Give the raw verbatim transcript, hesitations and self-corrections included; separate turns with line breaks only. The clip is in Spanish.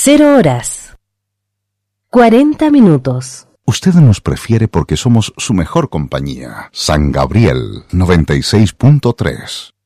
Cero horas. Cuarenta minutos.
Usted nos prefiere porque somos su mejor compañía. San Gabriel noventa y seis punto tres.